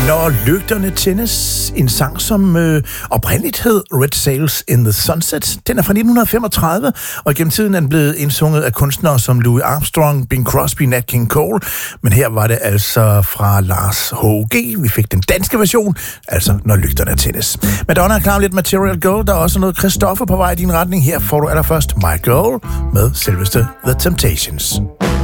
Når lygterne tændes, en sang som oprindeligt hed Red Sails in the Sunset. Den er fra 1935, og gennem tiden er den blevet indsunget af kunstnere som Louis Armstrong, Bing Crosby, Nat King Cole. Men her var det altså fra Lars H.G. Vi fik den danske version, altså Når lygterne tændes. Madonna er klar med lidt Material Girl. Der er også noget Christoffer på vej i din retning. Her får du allerførst My Girl med selveste The Temptations.